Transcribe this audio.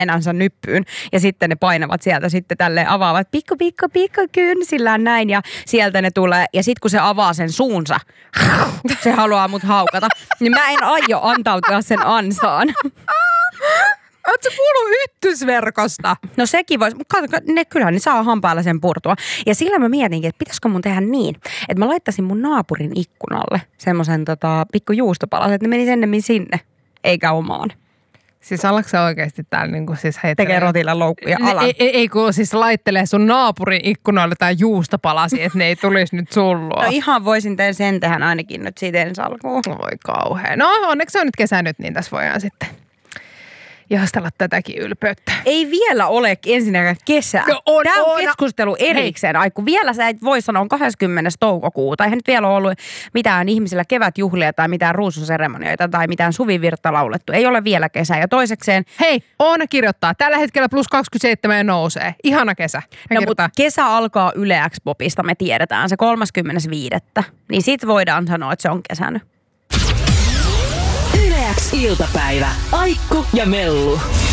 enänsä nyppyyn. Ja sitten ne painavat sieltä sitten tälleen avaavat pikku kynsillään näin ja sieltä ne tulee. Ja sitten kun se avaa sen suunsa, se haluaa mut haukata, niin mä en aio antautua sen ansaan. Ootko kuullut yttysverkosta? No sekin voisi, mutta kyllähän ne saa hampailla sen purtua. Ja sillä mä mietinkin, että pitäisikö mun tehdä niin, että mä laittaisin mun naapurin ikkunalle semmoisen pikku juustopalasen, että ne menisi ennemmin sinne, eikä omaan. Siis ollaanko se oikeasti täällä niin kuin siis heittelee? Tekee rotilla loukkuja alan. Ei kun siis laittelee sun naapurin ikkunalle tai juustopalasi, että ne ei tulisi nyt sullua. No ihan voisin sen tehdä ainakin nyt siitä ensi alkuun. Voi kauhea. No onneksi on nyt kesä nyt, niin tässä voidaan sitten ihastella tätäkin ylpeyttä. Ei vielä ole ensinnäkään kesää. No Tämä on keskustelu erikseen. Kun vielä sä et voi sanoa 20. toukokuuta. Eihän nyt vielä ole ollut mitään ihmisillä kevätjuhlia tai mitään ruususeremonioita tai mitään suvivirtta laulettu. Ei ole vielä kesää. Ja toisekseen... Hei, Oona kirjoittaa. Tällä hetkellä +27 ja nousee. Ihana kesä. No, mutta kesä alkaa Yle X-popista, me tiedetään. Se 35. Niin sit voidaan sanoa, että se on kesänyt. Yle X iltapäivä. Aikku ja Mellu.